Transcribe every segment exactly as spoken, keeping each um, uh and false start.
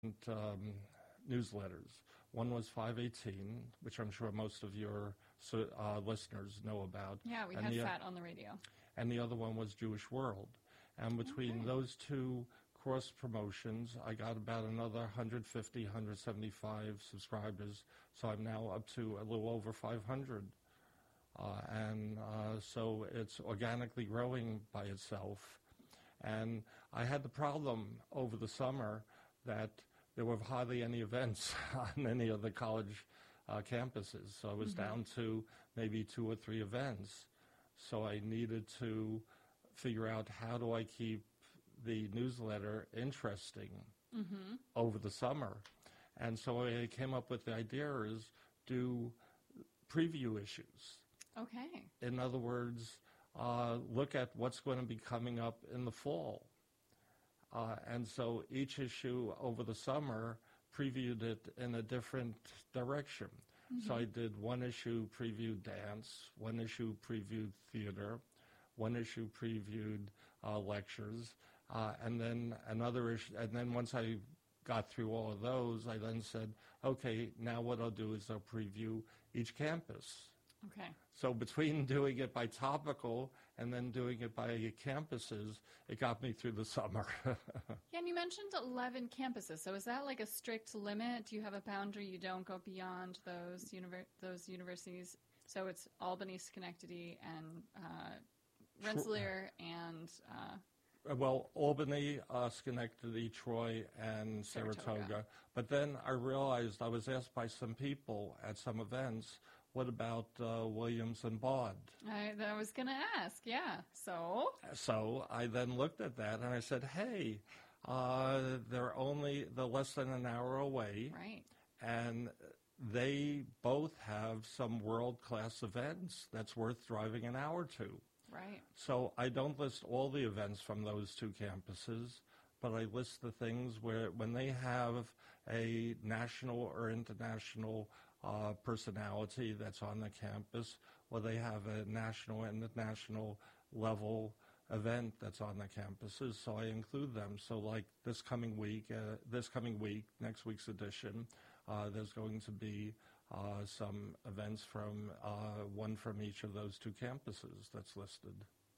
um, newsletters. One was five eighteen, which I'm sure most of your so, uh, listeners know about. Yeah, we and had the, Fat on the radio. And the other one was Jewish World. And between Okay. those two cross promotions, I got about another one fifty, one seventy-five subscribers. So I'm now up to a little over five hundred. Uh, and uh, so it's organically growing by itself. And I had the problem over the summer that there were hardly any events on any of the college uh, campuses. So I was Mm-hmm. down to maybe two or three events. So I needed to figure out how do I keep the newsletter interesting Mm-hmm. over the summer. And so I came up with the idea is do preview issues. Okay. In other words, uh, look at what's going to be coming up in the fall. Uh, and so each issue over the summer previewed it in a different direction. Mm-hmm. So I did one issue previewed dance, one issue previewed theater, one issue previewed uh, lectures, uh, and then another issue. And then once I got through all of those, I then said, okay, now what I'll do is I'll preview each campus. Okay. So between doing it by topical and then doing it by campuses, it got me through the summer. Yeah, and you mentioned eleven campuses. So is that like a strict limit? Do you have a boundary? You don't go beyond those univer- those universities? So it's Albany, Schenectady, and uh, Rensselaer, and... Uh, well, Albany, uh, Schenectady, Troy, and Saratoga. Saratoga. But then I realized I was asked by some people at some events, what about uh, Williams and Baude? I, I was going to ask, yeah. So? So I then looked at that and I said, hey, uh, they're only they're less than an hour away. Right. And they both have some world-class events that's worth driving an hour to. Right. So I don't list all the events from those two campuses, but I list the things where when they have a national or international uh, personality that's on the campus, or they have a national and international level event that's on the campuses, so I include them. So like this coming week, uh, this coming week, next week's edition, uh, there's going to be uh, some events from uh, one from each of those two campuses that's listed.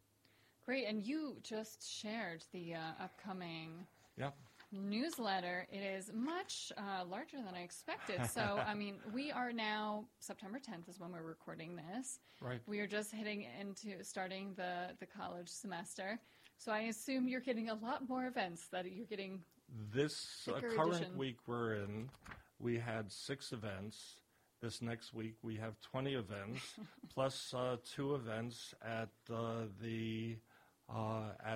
Great. And you just shared the uh, upcoming Yeah. newsletter. It is much uh, larger than I expected. So, I mean, we are now, September tenth is when we're recording this. Right. We are just hitting into starting the, the college semester. So I assume you're getting a lot more events, that you're getting This uh, thicker current edition. week we're in, we had six events. This next week we have twenty events, plus uh, two events at uh, the uh, at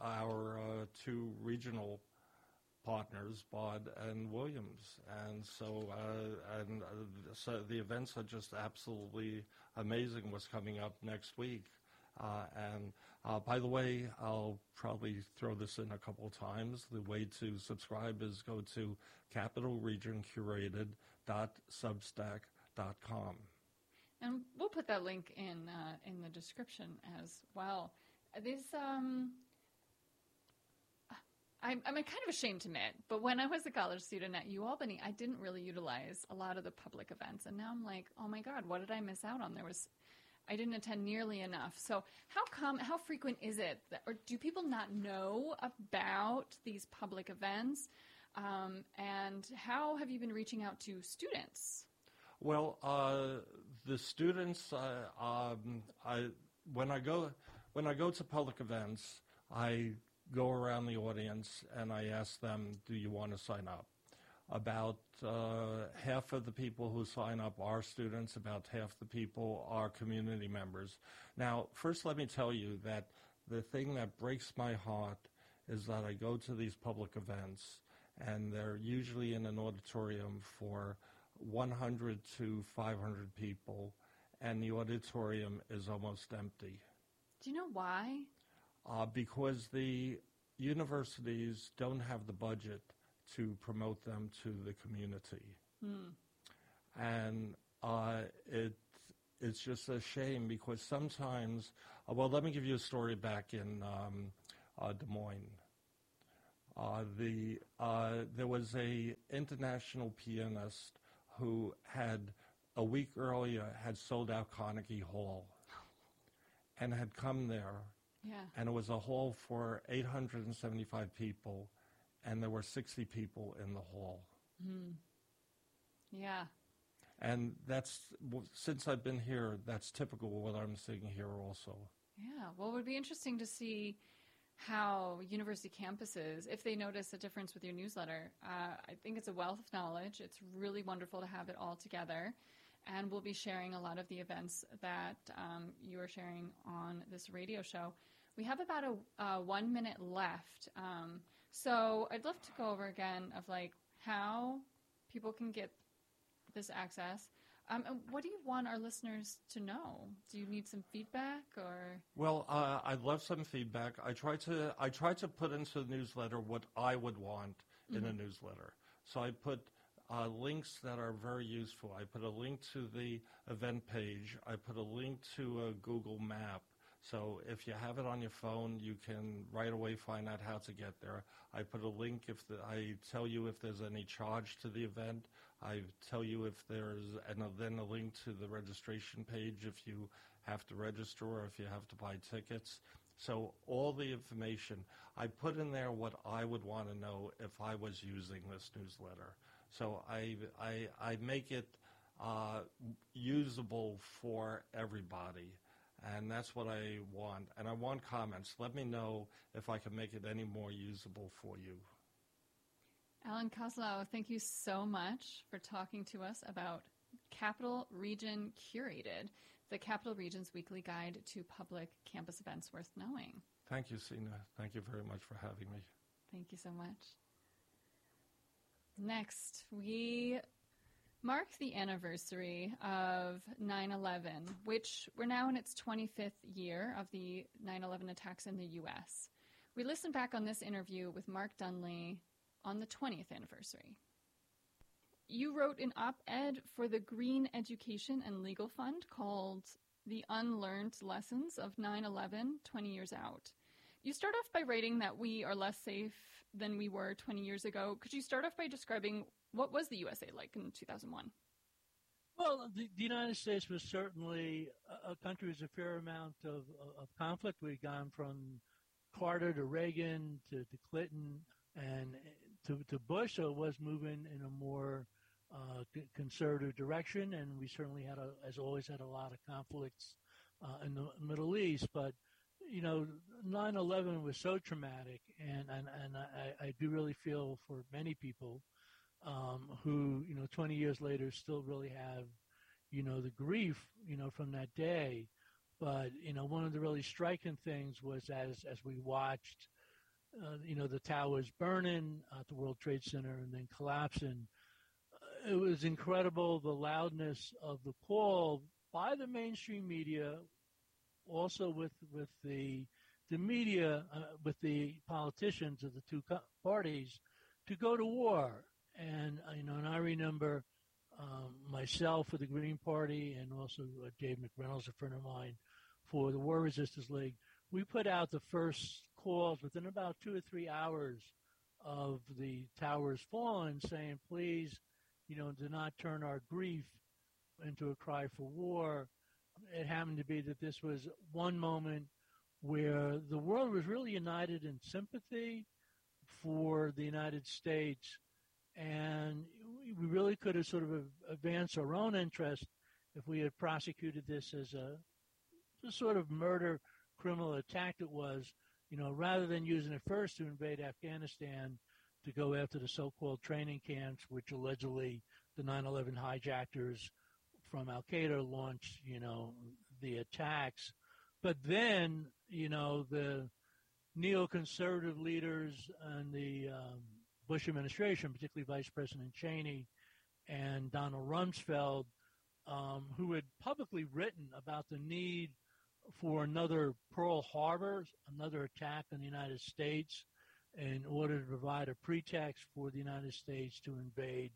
our uh, two regional partners, Baude and Williams. And so, uh, and uh, so the events are just absolutely amazing what's coming up next week. Uh, and uh, by the way, I'll probably throw this in a couple of times. The way to subscribe is go to capital region curated dot substack dot com. And we'll put that link in uh, in the description as well. This, um, I'm, I'm kind of ashamed to admit, but when I was a college student at UAlbany, I didn't really utilize a lot of the public events. And now I'm like, oh my God, what did I miss out on? There was, I didn't attend nearly enough. So how come, how frequent is it, that, or do people not know about these public events? Um, and how have you been reaching out to students? Well, uh, the students, uh, um, I, when I go when I go to public events, I go around the audience and I ask them, do you want to sign up? About uh, half of the people who sign up are students, about half the people are community members. Now, first let me tell you that the thing that breaks my heart is that I go to these public events and they're usually in an auditorium for one hundred to five hundred people, and the auditorium is almost empty. Do you know why? Uh, because the universities don't have the budget to promote them to the community. Hmm. And uh, it it's just a shame because sometimes, uh, well, let me give you a story back in um, uh, Des Moines. Uh, the uh, there was a international pianist who had a week earlier had sold out Carnegie Hall, and had come there, Yeah. and it was a hall for eight hundred seventy-five people, and there were sixty people in the hall. Mm. Yeah. And that's, since I've been here, that's typical of what I'm seeing here also. Yeah. Well, it would be interesting to see how university campuses, if they notice a difference with your newsletter. Uh, I think it's a wealth of knowledge. It's really wonderful to have it all together. And we'll be sharing a lot of the events that um, you are sharing on this radio show. We have about a uh, one minute left. Um, so I'd love to go over again of like how people can get this access. Um, and what do you want our listeners to know? Do you need some feedback or? Well, uh, I'd love some feedback. I try to I try to put into the newsletter what I would want in mm-hmm. a newsletter. So I put uh, links that are very useful. I put a link to the event page. I put a link to a Google map. So if you have it on your phone, you can right away find out how to get there. I put a link if the, I tell you if there's any charge to the event. I tell you if there's, and then a link to the registration page if you have to register or if you have to buy tickets. So all the information, I put in there what I would want to know if I was using this newsletter. So I, I, I make it uh, usable for everybody. And that's what I want. And I want comments. Let me know if I can make it any more usable for you. Alan Kozlow, thank you so much for talking to us about Capital Region Curated, the Capital Region's weekly guide to public campus events worth knowing. Thank you, Sina. Thank you very much for having me. Thank you so much. Next, we mark the anniversary of nine eleven, which we're now in its twenty-fifth year of the nine eleven attacks in the U S. We listened back on this interview with Mark Dunley on the twentieth anniversary. You wrote an op-ed for the Green Education and Legal Fund called The Unlearned Lessons of nine eleven, twenty years out. You start off by writing that we are less safe than we were twenty years ago. Could you start off by describing what was the U S A like in two thousand one? Well, the, the United States was certainly a, a country with a fair amount of, of conflict. We'd gone from Carter to Reagan to, to Clinton and to, to Bush, so it was moving in a more uh, c- conservative direction, and we certainly had, a, as always, had a lot of conflicts uh, in the Middle East. But, you know, nine eleven was so traumatic, and, and, and I, I do really feel for many people Um, who, you know, twenty years later still really have, you know, the grief, you know, from that day. But, you know, one of the really striking things was as, as we watched, uh, you know, the towers burning at the World Trade Center and then collapsing, uh, it was incredible the loudness of the call by the mainstream media, also with, with the, the media, uh, with the politicians of the two co- parties to go to war. And, you know, and I remember um, myself for the Green Party and also uh, Dave McReynolds, a friend of mine, for the War Resisters League. We put out the first calls within about two or three hours of the towers falling saying, please, you know, do not turn our grief into a cry for war. It happened to be that this was one moment where the world was really united in sympathy for the United States. And we really could have sort of advanced our own interest if we had prosecuted this as a, a sort of murder criminal attack it was, you know, rather than using it first to invade Afghanistan to go after the so-called training camps, which allegedly the nine eleven hijackers from Al-Qaeda launched, you know, the attacks. But then, you know, the neoconservative leaders and the um, Bush administration, particularly Vice President Cheney and Donald Rumsfeld, um, who had publicly written about the need for another Pearl Harbor, another attack on the United States, in order to provide a pretext for the United States to invade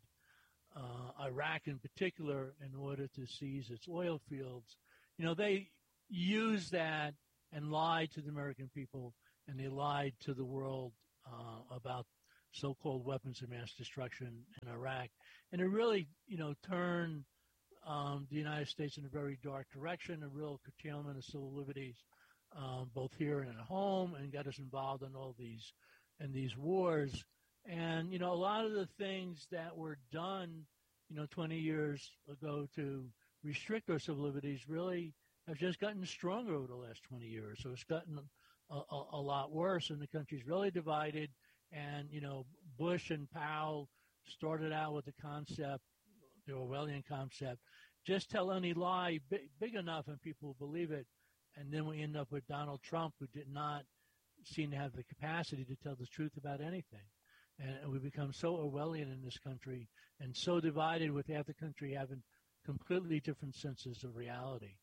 uh, Iraq in particular in order to seize its oil fields. You know, they used that and lied to the American people, and they lied to the world uh, about so-called weapons of mass destruction in Iraq. And it really, you know, turned um, the United States in a very dark direction, a real curtailment of civil liberties, um, both here and at home, and got us involved in all these, in these wars. And, you know, a lot of the things that were done, you know, twenty years ago to restrict our civil liberties really have just gotten stronger over the last twenty years. So it's gotten a, a, a lot worse, and the country's really divided. And, you know, Bush and Powell started out with the concept, the Orwellian concept, just tell any lie big, big enough and people will believe it. And then we end up with Donald Trump, who did not seem to have the capacity to tell the truth about anything. And we become so Orwellian in this country and so divided, with half the country having completely different senses of reality.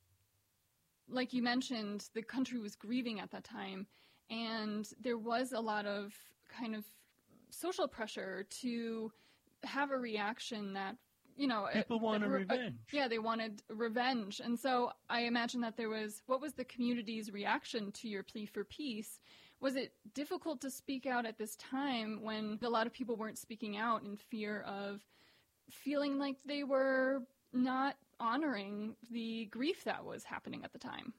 Like you mentioned, the country was grieving at that time, and there was a lot of kind of social pressure to have a reaction that, you know, people wanted uh, revenge. Uh, yeah, they wanted revenge. And so I imagine that there was, what was the community's reaction to your plea for peace? Was it difficult to speak out at this time when a lot of people weren't speaking out in fear of feeling like they were not honoring the grief that was happening at the time?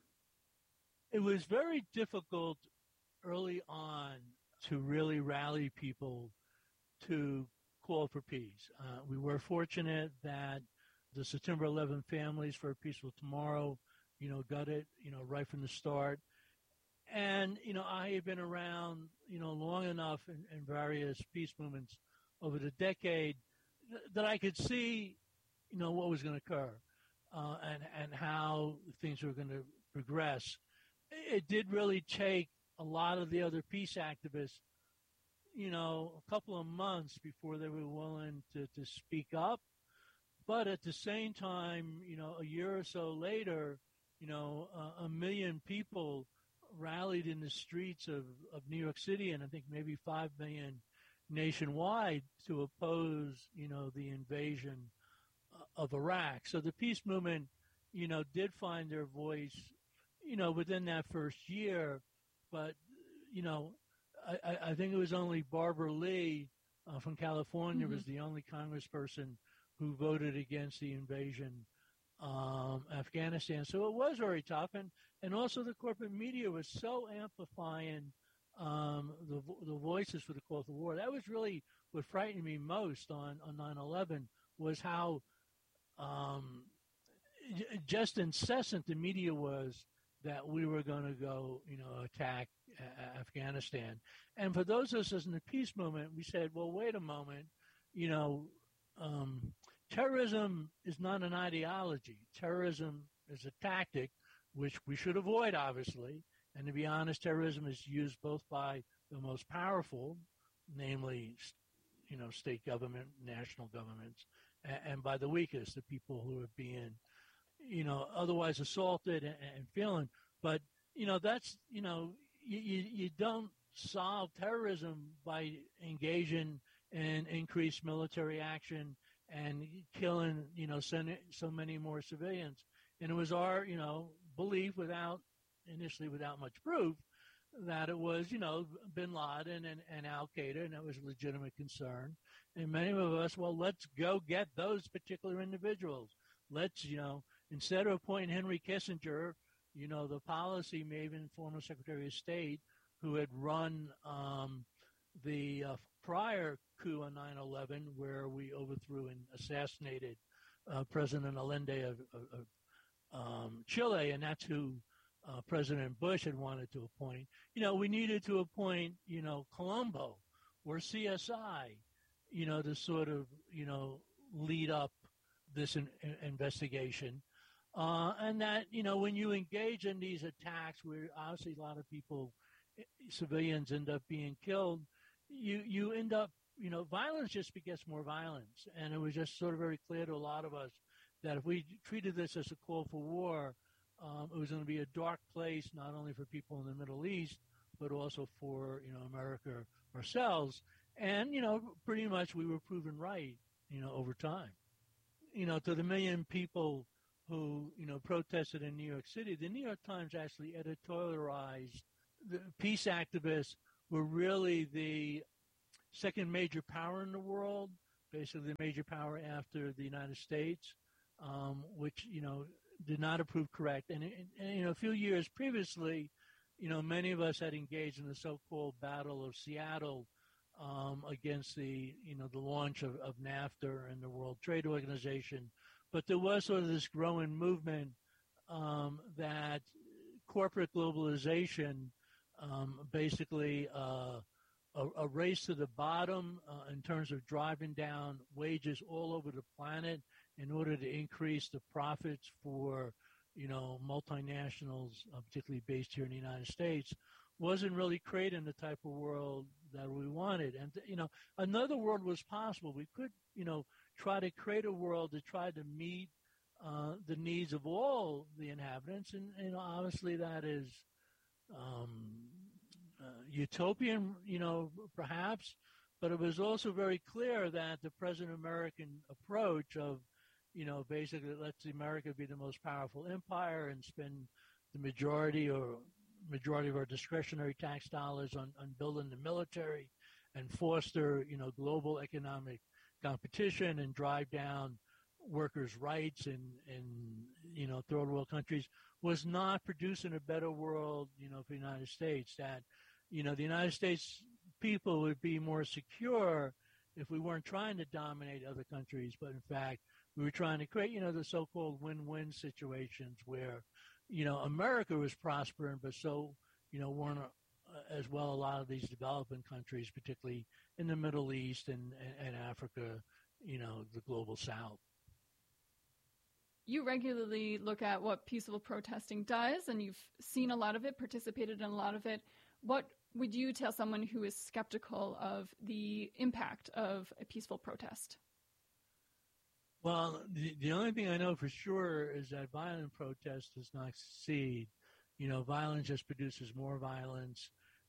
It was very difficult early on to really rally people to call for peace. Uh, we were fortunate that the September eleventh Families for a Peaceful Tomorrow, you know, got it, you know, right from the start. And, you know, I have been around, you know, long enough in, in various peace movements over the decade th- that I could see, you know, what was going to occur uh, and, and how things were going to progress. It did really take a lot of the other peace activists, you know, a couple of months before they were willing to, to speak up. But at the same time, you know, a year or so later, you know, uh, a million people rallied in the streets of, of New York City, and I think maybe five million nationwide, to oppose, you know, the invasion of Iraq. So the peace movement, you know, did find their voice, you know, within that first year. But, you know, I, I think it was only Barbara Lee uh, from California mm-hmm. was the only congressperson who voted against the invasion um, Afghanistan. So it was very tough. And, and also the corporate media was so amplifying um, the, the voices for the call for war. That was really what frightened me most on, on nine eleven, was how um, just incessant the media was that we were going to go, you know, attack uh, Afghanistan. And for those of us in the peace movement, we said, well, wait a moment, you know, um, terrorism is not an ideology. Terrorism is a tactic, which we should avoid, obviously. And to be honest, terrorism is used both by the most powerful, namely, you know, state government, national governments, and, and by the weakest, the people who are being, you know, otherwise assaulted and, and feeling. But, you know, that's, you know, you, you, you don't solve terrorism by engaging in increased military action and killing, you know, so, so many more civilians. And it was our, you know, belief, without, initially without much proof, that it was, you know, bin Laden and, and Al-Qaeda, and that was a legitimate concern. And many of us, well, let's go get those particular individuals. Let's, you know, instead of appointing Henry Kissinger, you know, the policy maven former Secretary of State, who had run um, the uh, prior coup on nine eleven, where we overthrew and assassinated uh, President Allende of, of, of um, Chile, and that's who uh, President Bush had wanted to appoint. You know, we needed to appoint, you know, Colombo or C S I, you know, to sort of, you know, lead up this in, in investigation. Uh, and that, you know, when you engage in these attacks where obviously a lot of people, civilians, end up being killed, you, you end up, you know, violence just begets more violence. And it was just sort of very clear to a lot of us that if we treated this as a call for war, um, it was going to be a dark place, not only for people in the Middle East, but also for, you know, America ourselves. And, you know, pretty much we were proven right, you know, over time. You know, to the million people who, you know, protested in New York City, the New York Times actually editorialized the peace activists were really the second major power in the world, basically the major power after the United States, um, which, you know, did not approve correct. And, and, and, you know, a few years previously, you know, many of us had engaged in the so-called Battle of Seattle um, against the, you know, the launch of, of NAFTA and the World Trade Organization. But there was sort of this growing movement um, that corporate globalization um, basically uh, a, a race to the bottom uh, in terms of driving down wages all over the planet in order to increase the profits for, you know, multinationals, uh, particularly based here in the United States, wasn't really creating the type of world that we wanted. And, you know, another world was possible. We could, you know, try to create a world that tried to meet uh, the needs of all the inhabitants. And, you know, obviously that is um, uh, utopian, you know, perhaps, but it was also very clear that the present American approach of, you know, basically let's America be the most powerful empire and spend the majority or majority of our discretionary tax dollars on, on building the military and foster, you know, global economic competition and drive down workers' rights in, in, you know, third world countries was not producing a better world, you know, for the United States. That, you know, the United States people would be more secure if we weren't trying to dominate other countries, but in fact, we were trying to create, you know, the so-called win-win situations where, you know, America was prospering, but so, you know, weren't uh, as well a lot of these developing countries, particularly in the Middle East and, and, and Africa, you know, the global South. You regularly look at what peaceful protesting does, and you've seen a lot of it, participated in a lot of it. What would you tell someone who is skeptical of the impact of a peaceful protest? Well, the, the only thing I know for sure is that violent protest does not succeed. You know, violence just produces more violence.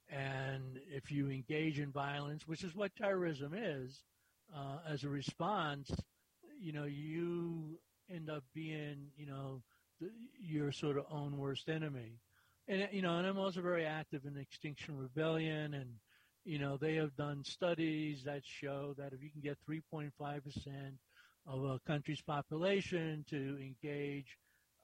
And if you engage in violence, which is what terrorism is, uh, as a response, you know, you end up being, you know, the, your sort of own worst enemy. And, you know, and I'm also very active in Extinction Rebellion, and, you know, they have done studies that show that if you can get three point five percent of a country's population to engage,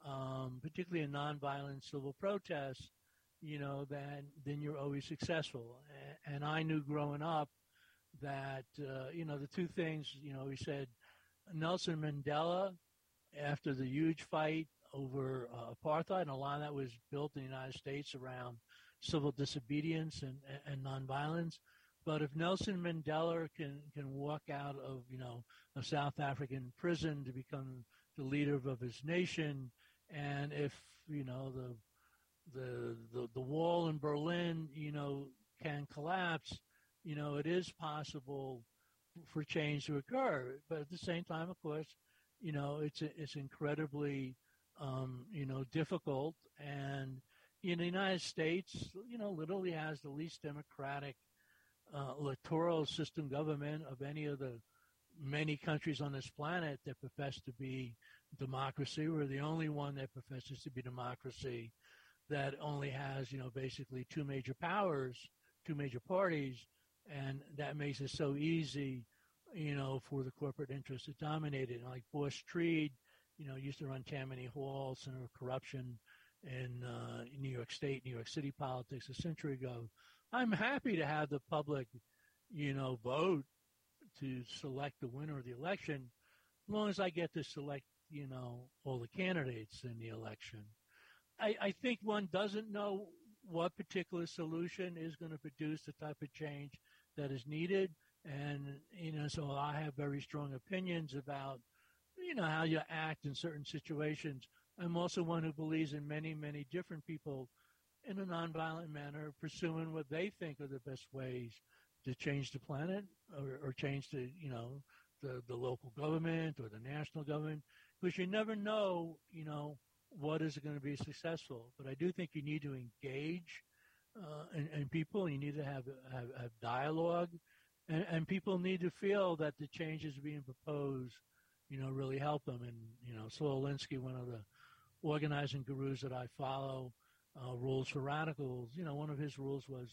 um, particularly in nonviolent civil protests, you know, then then you're always successful. And I knew growing up that, uh, you know, the two things, you know, we said Nelson Mandela, after the huge fight over uh, apartheid, and a lot of that was built in the United States around civil disobedience and, and nonviolence. But if Nelson Mandela can, can walk out of, you know, a South African prison to become the leader of his nation, and if, you know, the the the, the wall in Berlin, you know, can collapse, you know, it is possible for change to occur. But at the same time, of course, you know, it's it's incredibly, um, you know, difficult. And in the United States, you know, literally has the least democratic Uh, electoral system government of any of the many countries on this planet that profess to be democracy. We're the only one that professes to be democracy that only has, you know, basically two major powers, two major parties, and that makes it so easy, you know, for the corporate interests to dominate it. Like Boss Treed, you know, used to run Tammany Hall, Center of Corruption in uh, New York State, New York City politics a century ago. I'm happy to have the public, you know, vote to select the winner of the election, as long as I get to select, you know, all the candidates in the election. I, I think one doesn't know what particular solution is going to produce the type of change that is needed. And, you know, so I have very strong opinions about, you know, how you act in certain situations. I'm also one who believes in many, many different people in a nonviolent manner, pursuing what they think are the best ways to change the planet or, or change the, you know, the, the local government or the national government, because you never know, you know, what is going to be successful. But I do think you need to engage uh, and, and people, you need to have, have, have dialogue, and, and people need to feel that the changes being proposed, you know, really help them. And, you know, Saul Alinsky, one of the organizing gurus that I follow, Uh, rules for radicals, you know, one of his rules was,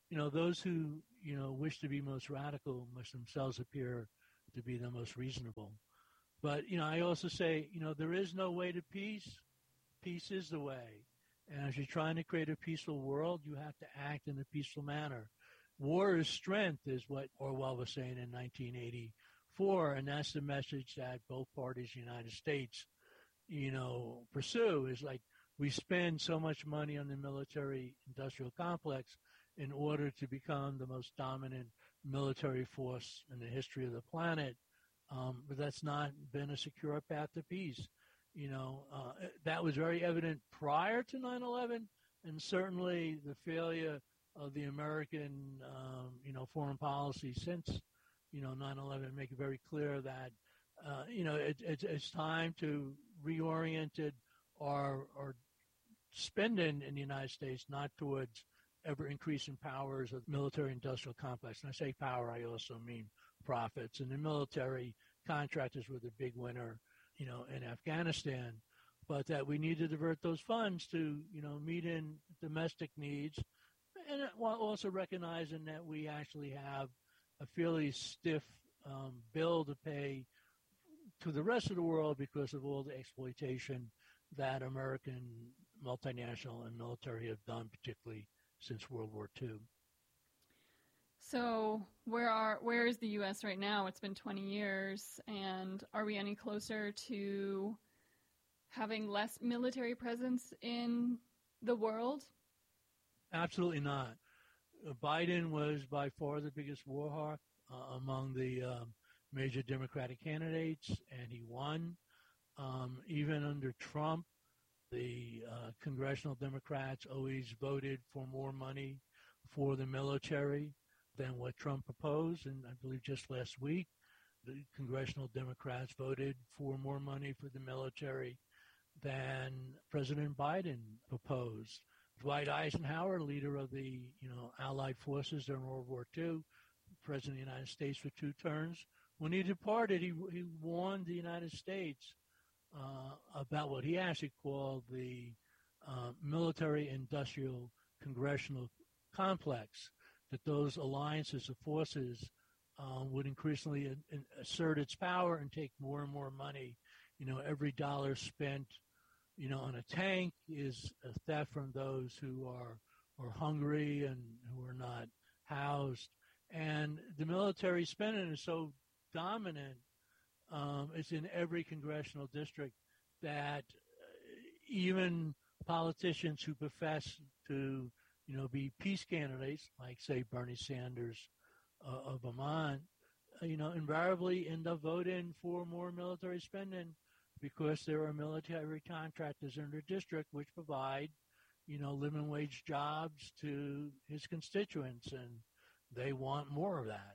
you know, those who, you know, wish to be most radical must themselves appear to be the most reasonable. But, you know, I also say, you know, there is no way to peace. Peace is the way. And if you're trying to create a peaceful world, you have to act in a peaceful manner. War is strength, is what Orwell was saying in nineteen eighty-four, and that's the message that both parties in the United States, you know, pursue. Is like, we spend so much money on the military-industrial complex in order to become the most dominant military force in the history of the planet, um, but that's not been a secure path to peace. You know, uh, that was very evident prior to nine eleven, and certainly the failure of the American, um, you know, foreign policy since, you know, nine eleven make it very clear that, uh, you know, it, it, it's time to reorient it, our, our spending in the United States, not towards ever increasing powers of the military-industrial complex. And I say power, I also mean profits. And the military contractors were the big winner, you know, in Afghanistan. But that we need to divert those funds to, you know, meet in domestic needs, and while also recognizing that we actually have a fairly stiff um, bill to pay to the rest of the world because of all the exploitation that American multinational and military have done, particularly since World War Two. So where are where is the U S right now? It's been twenty years, and are we any closer to having less military presence in the world? Absolutely not. Uh, Biden was by far the biggest war hawk uh, among the um, major Democratic candidates, and he won. Um, even under Trump, the uh, congressional Democrats always voted for more money for the military than what Trump proposed. And I believe just last week, the congressional Democrats voted for more money for the military than President Biden proposed. Dwight Eisenhower, leader of the, you know, Allied forces during World War Two, President of the United States for two terms. When he departed, he, he warned the United States uh, about what he actually called the uh, military-industrial congressional complex, that those alliances of forces uh, would increasingly in, in assert its power and take more and more money. You know, every dollar spent, you know, on a tank is a theft from those who are, are hungry and who are not housed. And the military spending is so dominant, um, it's in every congressional district, that even politicians who profess to, you know, be peace candidates, like, say, Bernie Sanders uh, of Vermont, uh, you know, invariably end up voting for more military spending, because there are military contractors in their district which provide, you know, living wage jobs to his constituents, and they want more of that.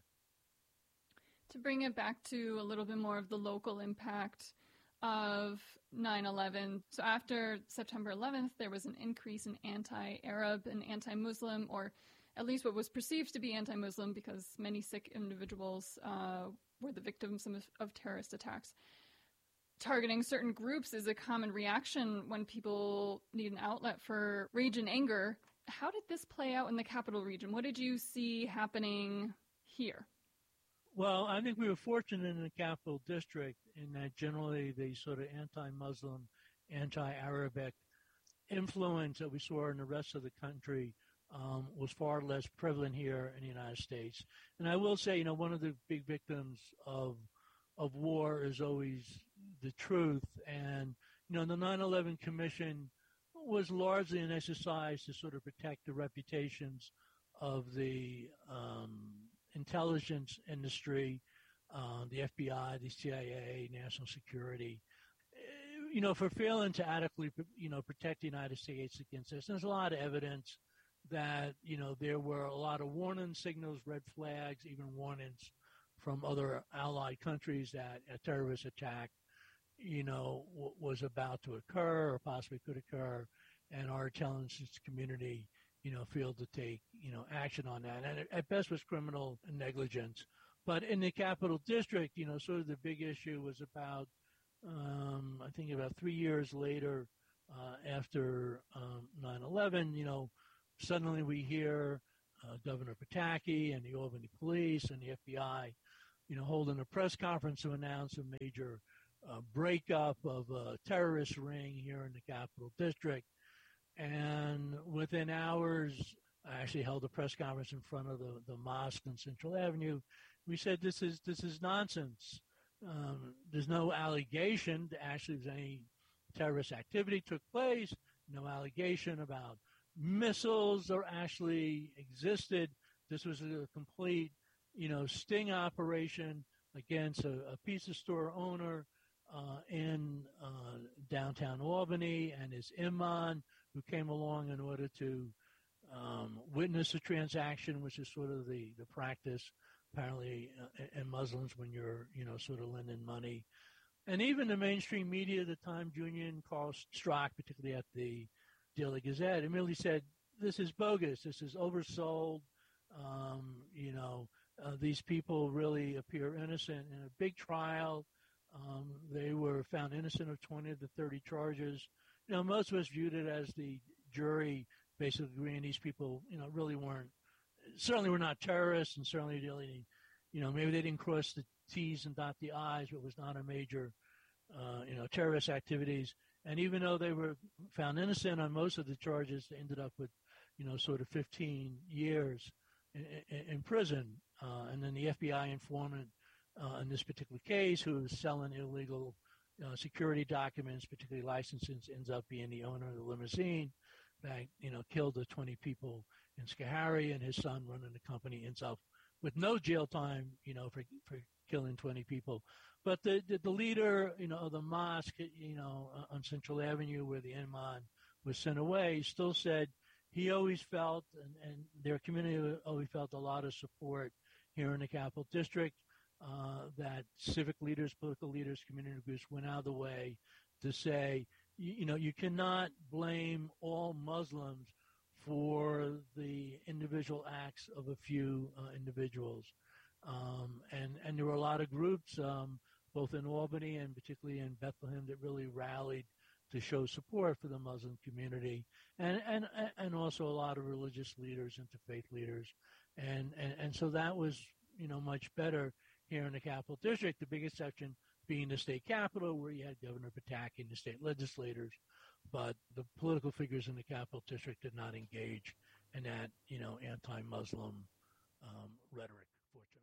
To bring it back to a little bit more of the local impact of nine eleven, so after September eleventh, there was an increase in anti-Arab and anti-Muslim, or at least what was perceived to be anti-Muslim, because many Sikh individuals uh, were the victims of, of terrorist attacks. Targeting certain groups is a common reaction when people need an outlet for rage and anger. How did this play out in the capital region? What did you see happening here? Well, I think we were fortunate in the capital district in that generally the sort of anti-Muslim, anti-Arabic influence that we saw in the rest of the country um, was far less prevalent here in the United States. And I will say, you know, one of the big victims of of war is always the truth. And, you know, the nine eleven Commission was largely an exercise to sort of protect the reputations of the um, intelligence industry, uh, the F B I, the C I A, national security, you know, for failing to adequately, you know, protect the United States against this. There's a lot of evidence that, you know, there were a lot of warning signals, red flags, even warnings from other allied countries that a terrorist attack, you know, w- was about to occur or possibly could occur, and our intelligence community, you know, failed to take, you know, action on that. And at best was criminal negligence. But in the capital district, you know, sort of the big issue was about, um, I think about three years later, uh, after um, nine eleven, you know, suddenly we hear uh, Governor Pataki and the Albany Police and the F B I, you know, holding a press conference to announce a major uh, breakup of a terrorist ring here in the Capital District. And within hours, I actually held a press conference in front of the, the mosque on Central Avenue. We said, this is this is nonsense. Um, there's no allegation that actually there's any terrorist activity took place, no allegation about missiles or actually existed. This was a complete, you know, sting operation against a, a pizza store owner uh, in uh, downtown Albany and his imam, who came along in order to um, witness a transaction, which is sort of the, the practice, apparently, uh, in Muslims when you're, you know, sort of lending money. And even the mainstream media, the Times Union, Carl Strzok, particularly at the Daily Gazette, immediately said, this is bogus, this is oversold, um, you know, uh, these people really appear innocent. In a big trial, um, they were found innocent of twenty to thirty charges. You know, most of us viewed it as the jury basically agreeing these people, you know, really weren't, certainly were not terrorists, and certainly really, you know, maybe they didn't cross the T's and dot the I's, but it was not a major, uh, you know, terrorist activities. And even though they were found innocent on most of the charges, they ended up with, you know, sort of fifteen years in, in, in prison. Uh, and then the F B I informant uh, in this particular case, who was selling illegal uh, security documents, particularly licenses, ends up being the owner of the limousine that, you know, killed the twenty people in Schoharie, and his son running the company ends up with no jail time, you know, for for killing twenty people. But the, the, the leader, you know, of the mosque, you know, on Central Avenue where the imam was sent away, still said he always felt, and, and their community always felt a lot of support here in the Capital District, uh, that civic leaders, political leaders, community groups went out of the way to say, you, you know, you cannot blame all Muslims for the individual acts of a few uh, individuals. Um, and, and there were a lot of groups, um, both in Albany and particularly in Bethlehem, that really rallied to show support for the Muslim community, and, and, and also a lot of religious leaders, interfaith leaders. And, and, and so that was, you know, much better here in the Capital District, the big exception being the state capitol, where you had Governor Pataki and the state legislators. But the political figures in the Capital District did not engage in that, you know, anti-Muslim um, rhetoric, fortunately.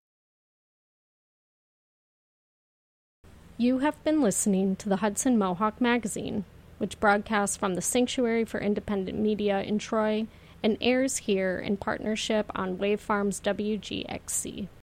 You have been listening to the Hudson Mohawk Magazine, which broadcasts from the Sanctuary for Independent Media in Troy and airs here in partnership on Wave Farms W G X C.